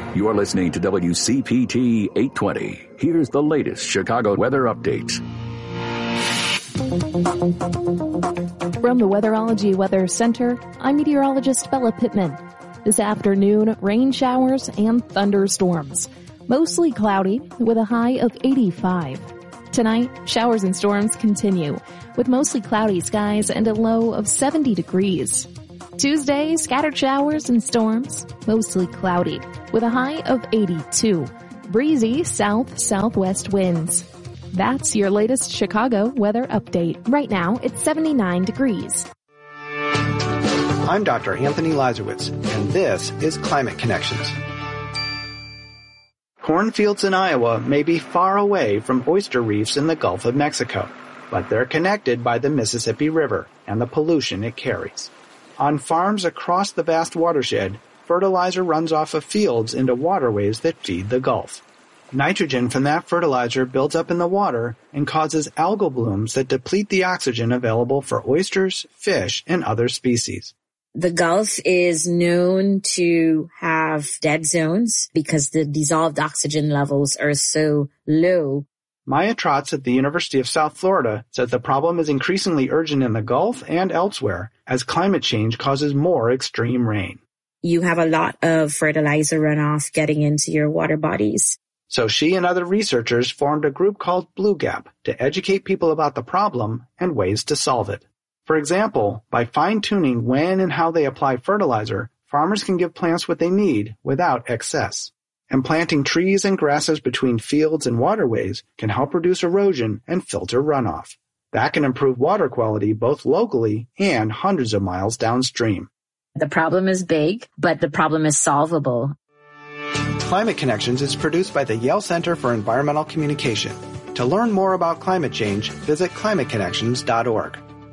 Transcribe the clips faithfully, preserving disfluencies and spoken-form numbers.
You're listening to W C P T eight twenty. Here's the latest Chicago weather update. From the Weatherology Weather Center, I'm meteorologist Bella Pittman. This afternoon, rain showers and thunderstorms. Mostly cloudy with a high of eighty-five. Tonight, showers and storms continue with mostly cloudy skies and a low of seventy degrees. Tuesday, scattered showers and storms, mostly cloudy with a high of eighty-two. Breezy south-southwest winds. That's your latest Chicago weather update. Right now, it's seventy-nine degrees. I'm Doctor Anthony Lazarowitz, and this is Climate Connections. Cornfields in Iowa may be far away from oyster reefs in the Gulf of Mexico, but they're connected by the Mississippi River and the pollution it carries. On farms across the vast watershed, fertilizer runs off of fields into waterways that feed the Gulf. Nitrogen from that fertilizer builds up in the water and causes algal blooms that deplete the oxygen available for oysters, fish, and other species. The Gulf is known to have dead zones because the dissolved oxygen levels are so low. Maya Trotz at the University of South Florida says the problem is increasingly urgent in the Gulf and elsewhere as climate change causes more extreme rain. You have a lot of fertilizer runoff getting into your water bodies. So she and other researchers formed a group called Blue Gap to educate people about the problem and ways to solve it. For example, by fine-tuning when and how they apply fertilizer, farmers can give plants what they need without excess. And planting trees and grasses between fields and waterways can help reduce erosion and filter runoff. That can improve water quality both locally and hundreds of miles downstream. The problem is big, but the problem is solvable. Climate Connections is produced by the Yale Center for Environmental Communication. To learn more about climate change, visit climate connections dot org.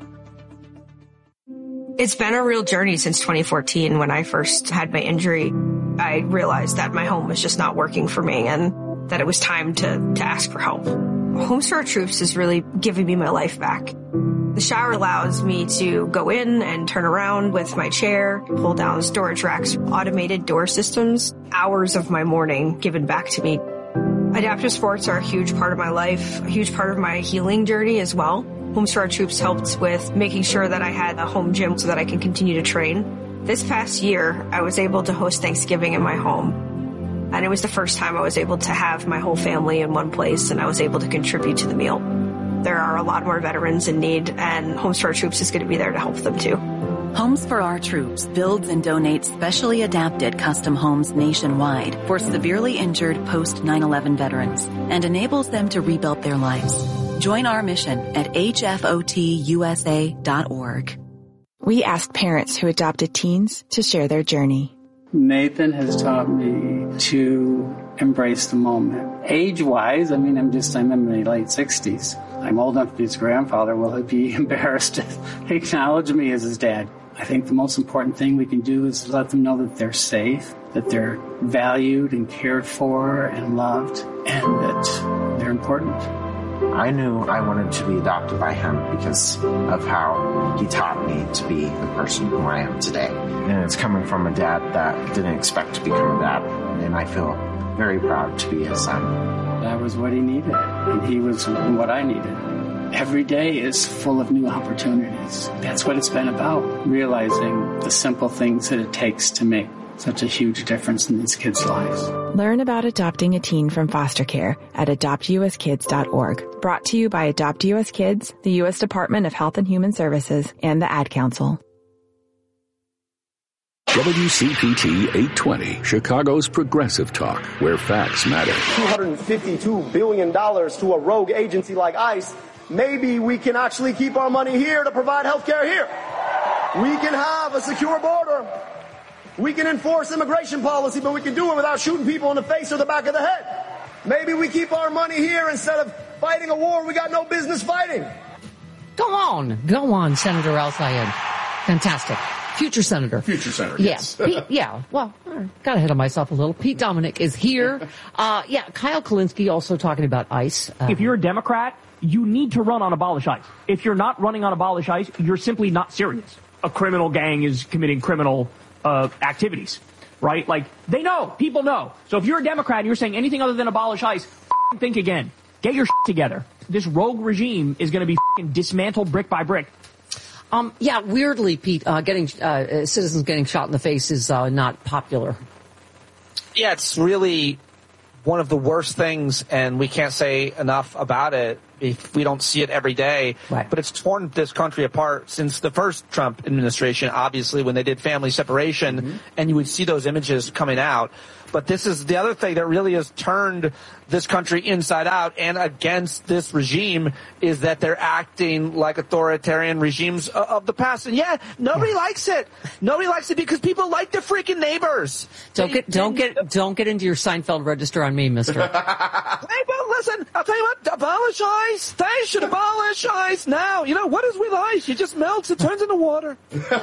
It's been a real journey since twenty fourteen. When I first had my injury, I realized that my home was just not working for me and that it was time to, to ask for help. Homes for Our Troops is really giving me my life back. The shower allows me to go in and turn around with my chair, pull down storage racks, automated door systems, hours of my morning given back to me. Adaptive sports are a huge part of my life, a huge part of my healing journey as well. Homes for Our Troops helped with making sure that I had a home gym so that I can continue to train. This past year, I was able to host Thanksgiving in my home. And it was the first time I was able to have my whole family in one place and I was able to contribute to the meal. There are a lot more veterans in need and Homes for Our Troops is going to be there to help them too. Homes for Our Troops builds and donates specially adapted custom homes nationwide for severely injured post nine eleven veterans and enables them to rebuild their lives. Join our mission at H F O T U S A dot org. We asked parents who adopted teens to share their journey. Nathan has taught me to embrace the moment. Age-wise, I mean, I'm just, I'm in my late sixties. I'm old enough to be his grandfather. Will he be embarrassed to acknowledge me as his dad? I think the most important thing we can do is let them know that they're safe, that they're valued and cared for and loved, and that they're important. I knew I wanted to be adopted by him because of how he taught me to be the person who I am today. And it's coming from a dad that didn't expect to become a dad, and I feel very proud to be his son. That was what he needed, and he was what I needed. Every day is full of new opportunities. That's what it's been about, realizing the simple things that it takes to make such a huge difference in these kids' lives. Learn about adopting a teen from foster care at adopt U S kids dot org. Brought to you by Adopt U S Kids, the U S Department of Health and Human Services, and the Ad Council. W C P T eight twenty, Chicago's progressive talk, where facts matter. two hundred fifty-two billion dollars to a rogue agency like ICE. Maybe we can actually keep our money here to provide health care here. We can have a secure border. We can enforce immigration policy, but we can do it without shooting people in the face or the back of the head. Maybe we keep our money here instead of fighting a war we got no business fighting. Go on. Go on, Senator El-Sayed. Fantastic. Future senator. Future senator, yeah. yes. Pete, yeah, well, got ahead of myself a little. Pete Dominick is here. Uh, yeah, Kyle Kulinski also talking about ICE. Uh, if you're a Democrat, you need to run on Abolish ICE. If you're not running on Abolish ICE, you're simply not serious. A criminal gang is committing criminal uh, activities. right? Like, they know. People know. So if you're a Democrat and you're saying anything other than abolish ICE, f***ing think again. Get your shit together. This rogue regime is going to be f***ing dismantled brick by brick. Um, yeah, weirdly, Pete, uh, getting uh, citizens getting shot in the face is uh, not popular. Yeah, it's really one of the worst things, and we can't say enough about it if we don't see it every day. Right. But it's torn this country apart since the first Trump administration, obviously, when they did family separation, mm-hmm. and you would see those images coming out. But this is the other thing that really has turned this country inside out and against this regime is that they're acting like authoritarian regimes of the past. And yeah, nobody yeah. likes it. Nobody likes it because people like their freaking neighbors. Don't get, don't get, don't get into your Seinfeld register on me, mister. Hey, but listen, I'll tell you what, abolish ICE. They should abolish ICE now. You know, what is with ICE? It just melts. It turns into water.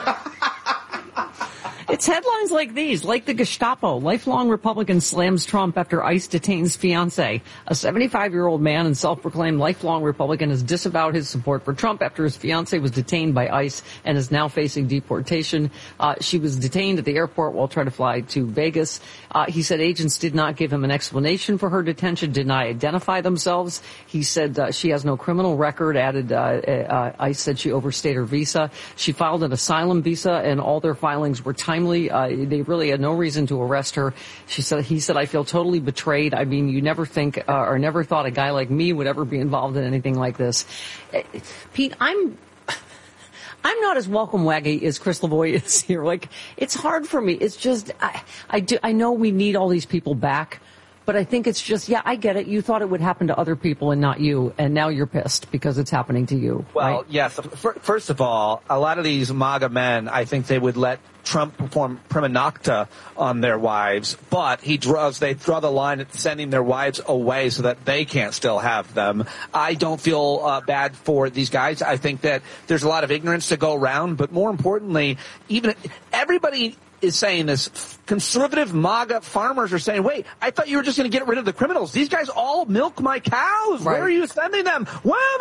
It's headlines like these, like the Gestapo. Lifelong Republican slams Trump after ICE detains fiancé. A seventy-five-year-old man and self-proclaimed lifelong Republican has disavowed his support for Trump after his fiancé was detained by ICE and is now facing deportation. Uh, she was detained at the airport while trying to fly to Vegas. Uh, he said agents did not give him an explanation for her detention, did not identify themselves. He said uh, she has no criminal record, added uh, uh, ICE said she overstayed her visa. She filed an asylum visa, and all their filings were timely. Uh, they really had no reason to arrest her. She said, he said, I feel totally betrayed. I mean, you never think uh, or never thought a guy like me would ever be involved in anything like this. Uh, Pete, I'm, I'm not as welcome waggy as Chris Lavoie is here. Like, it's hard for me. It's just, I, I do, I know we need all these people back. But I think it's just, yeah, I get it. You thought it would happen to other people and not you, and now you're pissed because it's happening to you. Well, right? yes. First of all, a lot of these MAGA men, I think they would let Trump perform prima nocta on their wives, but he draws, they draw the line at sending their wives away so that they can't still have them. I don't feel uh, bad for these guys. I think that there's a lot of ignorance to go around, but more importantly, even everybody is saying this. Conservative MAGA farmers are saying, wait, I thought you were just going to get rid of the criminals. These guys all milk my cows. Right. Where are you sending them? Why am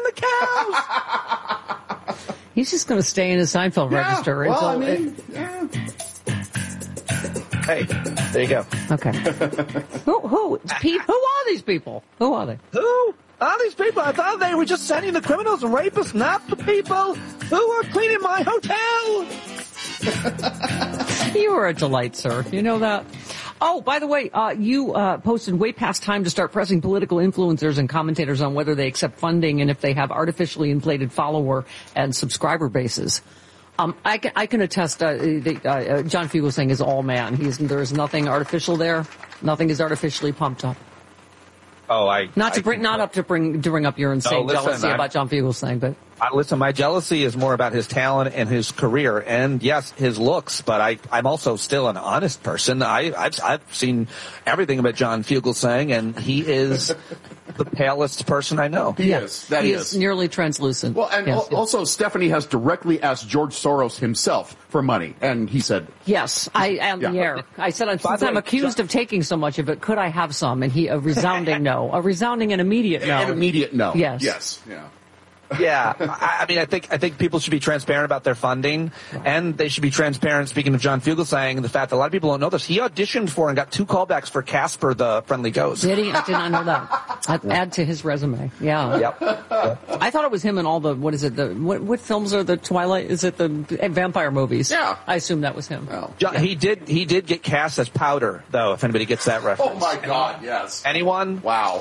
I sending the cows? He's just going to stay in his Seinfeld yeah, register. Well, until I mean, it, yeah. Hey, there you go. Okay. who, who, Pete, who are these people? Who are they? Who are these people? I thought they were just sending the criminals and rapists, not the people who are cleaning my hotel. You are a delight, sir. You know that? Oh, by the way, uh, you uh, posted way past time to start pressing political influencers and commentators on whether they accept funding and if they have artificially inflated follower and subscriber bases. Um, I can, I can attest, uh, the, uh, John Fugelsang is all man. He's, there is nothing artificial there. Nothing is artificially pumped up. Oh, I not to I, bring, not up to bring to bring up your insane no, listen, jealousy I'm, about John Fugelsang, but I, listen, my jealousy is more about his talent and his career, and yes, his looks. But I, I'm also still an honest person. I, I've, I've seen everything about John Fugelsang, and he is the palest person I know. He yes, is. That he is. is nearly translucent. Well, and yes, al- also Stephanie has directly asked George Soros himself for money, and he said, "Yes, I am yeah. the heir." I said, "Since I'm way, accused John- of taking so much of it, could I have some?" And he a resounding no, a resounding and immediate no, an immediate no. Yes, yes, yeah. Yeah, I, I mean, I think I think people should be transparent about their funding, and they should be transparent. Speaking of John Fugelsang, and the fact that a lot of people don't know this, he auditioned for and got two callbacks for Casper the Friendly Ghost. Did he? I did not know that. I'd add to his resume. Yeah. Yep. yep. I thought it was him in all the what is it? The what, what films are the Twilight? Is it the vampire movies? Yeah. I assume that was him. Oh. John, yeah. He did he did get cast as Powder, though. If anybody gets that reference. Oh my God! Yes. Anyone? Wow.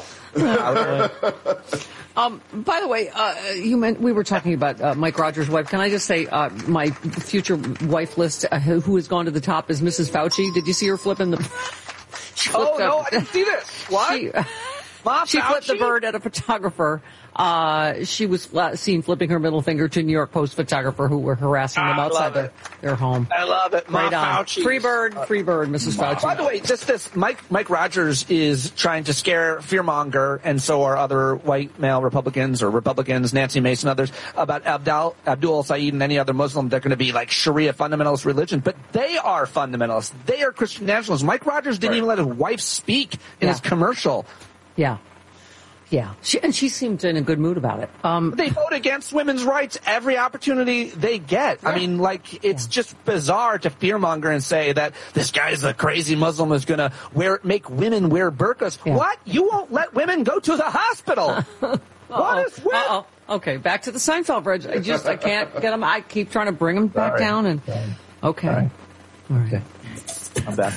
Um, by the way, uh, you meant we were talking about uh, Mike Rogers' wife. Can I just say uh, my future wife list, uh, who has gone to the top, is Missus Fauci. Did you see her flipping the? Oh no, I didn't see this. What? She, uh, she flipped the bird at a photographer. Uh, she was uh, seen flipping her middle finger to New York Post photographer who were harassing them outside their, their home. I love it. Right on. Fauci. Free bird, free bird, Missus Fauci. By the way, just this, Mike, Mike Rogers is trying to scare fearmonger, and so are other white male Republicans or Republicans, Nancy Mason, others, about Abdul, Abdul Saeed and any other Muslim. They're going to be like Sharia fundamentalist religion, but they are fundamentalists. They are Christian nationalists. Mike Rogers didn't right. even let his wife speak in yeah. his commercial. Yeah. Yeah, she, and she seemed in a good mood about it. Um, they vote against women's rights every opportunity they get. Yeah. I mean, like, it's yeah. just bizarre to fearmonger and say that this guy's a crazy Muslim who's going to wear make women wear burqas. Yeah. What? You won't let women go to the hospital? What is with? Uh-oh. Okay, back to the Seinfeld bridge. I just, I can't get them. I keep trying to bring them back Sorry. down. And Sorry. Okay. Sorry. All right. Okay. I'm back.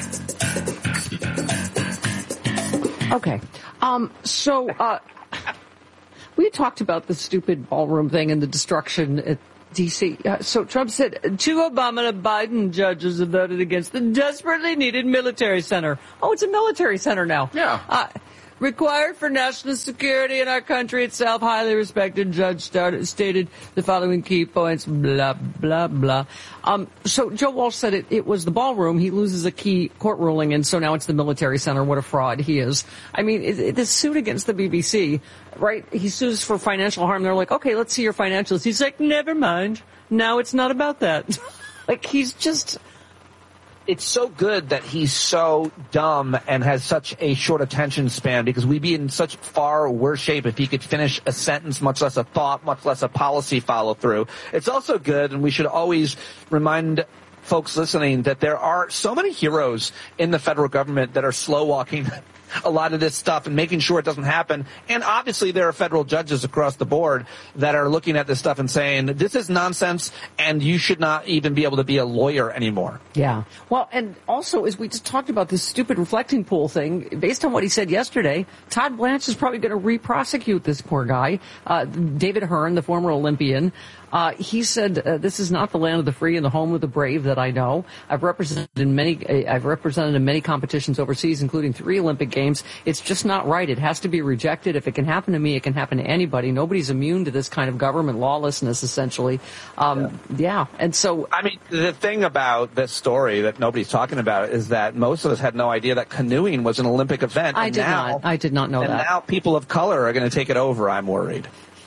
Okay. Um, so, uh, we talked about the stupid ballroom thing and the destruction at D C. Uh, so Trump said two Obama and Biden judges have voted against the desperately needed military center. Oh, it's a military center now. Yeah. Uh, required for national security in our country itself. Highly respected judge started, stated the following key points, blah, blah, blah. Um, so Joe Walsh said it, it was the ballroom. He loses a key court ruling, and so now it's the military center. What a fraud he is. I mean, it, it, this suit against the B B C, right? He sues for financial harm. They're like, okay, let's see your financials. He's like, never mind. Now it's not about that. Like, he's just... It's so good that he's so dumb and has such a short attention span, because we'd be in such far worse shape if he could finish a sentence, much less a thought, much less a policy follow through. It's also good, and we should always remind folks listening that there are so many heroes in the federal government that are slow walking a lot of this stuff and making sure it doesn't happen. And obviously there are federal judges across the board that are looking at this stuff and saying, this is nonsense and you should not even be able to be a lawyer anymore. Yeah. Well, and also, as we just talked about this stupid reflecting pool thing, based on what he said yesterday, Todd Blanche is probably going to re-prosecute this poor guy. Uh, David Hearn, the former Olympian, Uh, he said, uh, this is not the land of the free and the home of the brave that I know. I've represented in many, uh, I've represented in many competitions overseas, including three Olympic Games. It's just not right. It has to be rejected. If it can happen to me, it can happen to anybody. Nobody's immune to this kind of government lawlessness, essentially. Um, yeah. yeah. And so, I mean, the thing about this story that nobody's talking about is that most of us had no idea that canoeing was an Olympic event. I and did now, not. I did not know and that. And now people of color are going to take it over, I'm worried.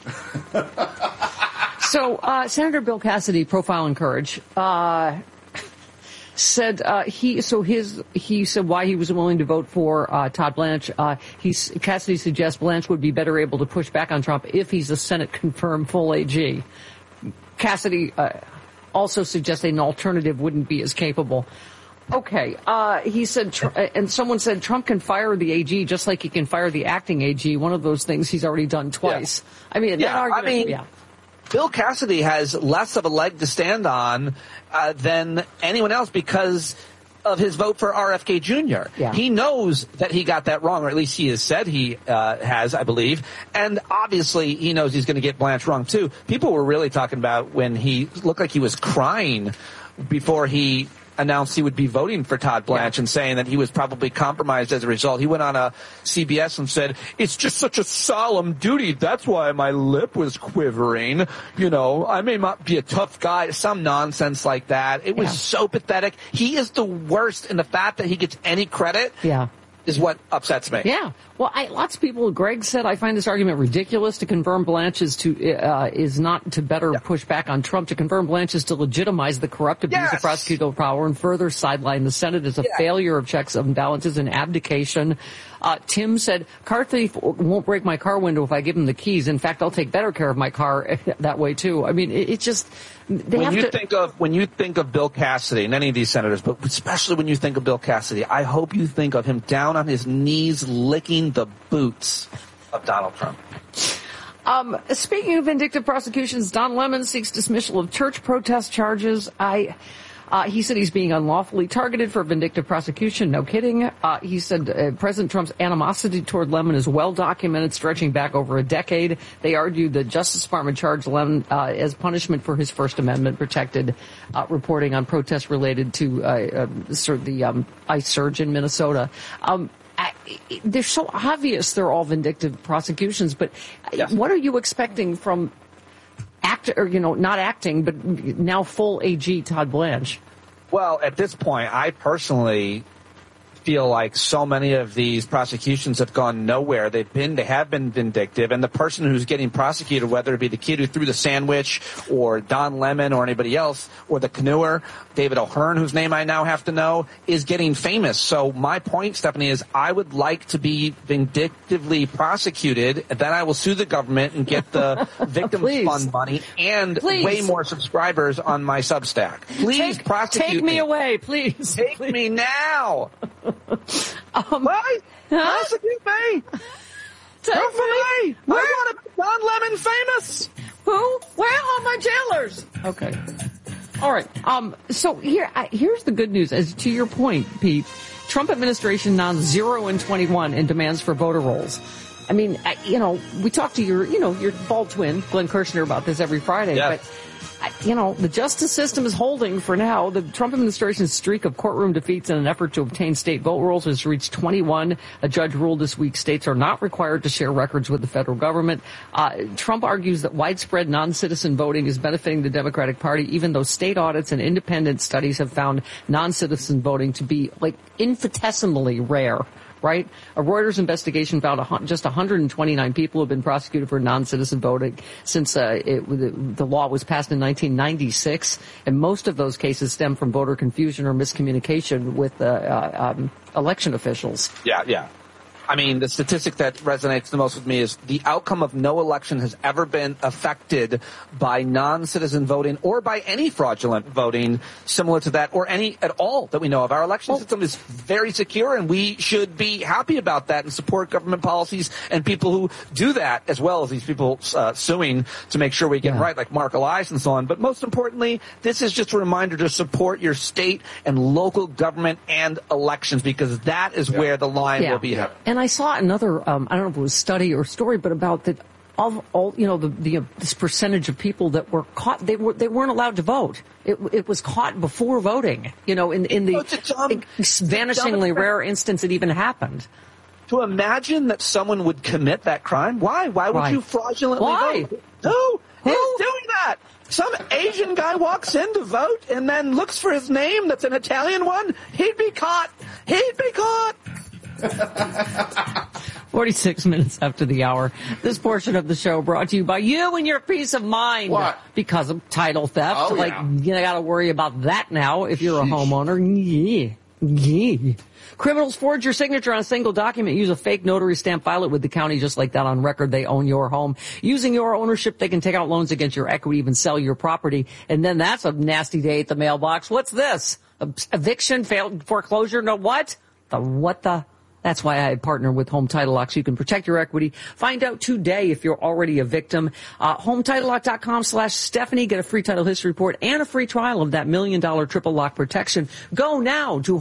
So, uh, Senator Bill Cassidy, Profile and Courage, uh, said, uh, he, so his, he said why he was willing to vote for, uh, Todd Blanche. Uh, he's, Cassidy suggests Blanche would be better able to push back on Trump if he's a Senate confirmed full A G. Cassidy, uh, also suggests an alternative wouldn't be as capable. Okay, uh, he said, tr- and someone said Trump can fire the A G just like he can fire the acting A G. One of those things he's already done twice. Yeah. I mean, yeah, that argument, I mean, yeah. Bill Cassidy has less of a leg to stand on uh, than anyone else because of his vote for R F K Junior Yeah. He knows that he got that wrong, or at least he has said he uh, has, I believe. And obviously he knows he's going to get Blanche wrong, too. People were really talking about when he looked like he was crying before he announced he would be voting for Todd Blanche, yeah. and saying that he was probably compromised as a result. He went on a C B S and said, it's just such a solemn duty. That's why my lip was quivering. You know, I may not be a tough guy. Some nonsense like that. It was yeah. so pathetic. He is the worst, and the fact that he gets any credit yeah. is what upsets me. Yeah. Well, I, lots of people, Greg said, I find this argument ridiculous. To confirm Blanche is to, uh, is not to better yeah. push back on Trump. To confirm Blanche is to legitimize the corrupt abuse yes. of prosecutorial power and further sideline the Senate as a yeah. failure of checks and balances and abdication. Uh, Tim said, car thief won't break my car window if I give him the keys. In fact, I'll take better care of my car that way too. I mean, it, it just, they when have you to... think of, when you think of Bill Cassidy and any of these senators, but especially when you think of Bill Cassidy, I hope you think of him down on his knees licking the boots of Donald Trump. Um, speaking of vindictive prosecutions, Don Lemon seeks dismissal of church protest charges. I, uh, he said he's being unlawfully targeted for vindictive prosecution. No kidding. Uh, he said uh, President Trump's animosity toward Lemon is well documented, stretching back over a decade. They argued the Justice Department charged Lemon uh, as punishment for his First Amendment protected uh, reporting on protests related to uh, uh, the um, ICE surge in Minnesota. Um, I, they're so obvious they're all vindictive prosecutions, but yes. what are you expecting from act or, you know, not acting, but now full A G Todd Blanche? Well, at this point, I personally feel like so many of these prosecutions have gone nowhere. They've been, they have been vindictive, and the person who's getting prosecuted, whether it be the kid who threw the sandwich, or Don Lemon, or anybody else, or the canoer, David O'Hearn, whose name I now have to know, is getting famous. So my point, Stephanie, is I would like to be vindictively prosecuted, and then I will sue the government and get the victims fund money and Please. way more subscribers on my Substack. Please take, prosecute take me, me away, please. Take please. me now. um, Why? Huh? Prosecute me. Take Go for me. me. Where? I want to be Don Lemon famous. Who? Where are my jailers? Okay. All right. Um. So here, I, here's the good news. As to your point, Pete, Trump administration non zero in twenty-one in demands for voter rolls. I mean, I, you know, we talk to your, you know, your bald twin, Glenn Kirshner, about this every Friday, yes. but. You know, the justice system is holding for now. The Trump administration's streak of courtroom defeats in an effort to obtain state vote rolls has reached twenty-one. A judge ruled this week states are not required to share records with the federal government. Uh, Trump argues that widespread non-citizen voting is benefiting the Democratic Party, even though state audits and independent studies have found non-citizen voting to be, like, infinitesimally rare. Right? A Reuters investigation found a, just one hundred twenty-nine people have been prosecuted for non-citizen voting since uh, it, the, the law was passed in nineteen ninety-six, and most of those cases stem from voter confusion or miscommunication with uh, uh, um, election officials. Yeah, yeah. I mean, the statistic that resonates the most with me is the outcome of no election has ever been affected by non-citizen voting or by any fraudulent voting similar to that, or any at all that we know of. Our election system is very secure, and we should be happy about that and support government policies and people who do that, as well as these people uh, suing to make sure we get yeah. right, like Mark Elias and so on. But most importantly, this is just a reminder to support your state and local government and elections, because that is yeah. where the line yeah. will be held. And I saw another, um, I don't know if it was study or story, but about that of all, you know, the, the uh, this percentage of people that were caught, they were they weren't allowed to vote. It it was caught before voting. You know, in in the oh, dumb, vanishingly rare instance it even happened. To imagine that someone would commit that crime? Why? Why would Why? you fraudulently Why? vote? Who is doing that? Some Asian guy walks in to vote and then looks for his name that's an Italian one? He'd be caught. He'd be caught. forty-six minutes after the hour. This portion of the show brought to you by you and your peace of mind. What? Because of title theft. Oh, like, yeah. you got to worry about that now if you're Sheesh. a homeowner. Yeah. Yeah. Criminals forge your signature on a single document. Use a fake notary stamp. File it with the county just like that on record. They own your home. Using your ownership, they can take out loans against your equity, even sell your property. And then that's a nasty day at the mailbox. What's this? Eviction, failed foreclosure? No, what? The what the? That's why I partner with Home Title Lock, so you can protect your equity. Find out today if you're already a victim. Uh, HomeTitleLock.com slash Stephanie. Get a free title history report and a free trial of that million dollar triple lock protection. Go now to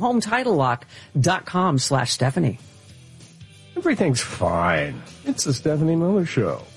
HomeTitleLock.com slash Stephanie. Everything's fine. It's the Stephanie Miller Show.